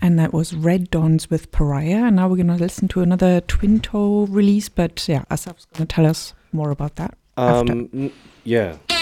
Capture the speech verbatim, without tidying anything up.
And that was Red Dawns with Pariah. And now we're going to listen to another Twin Toe release. But yeah, Asaf's going to tell us more about that Um, n- yeah.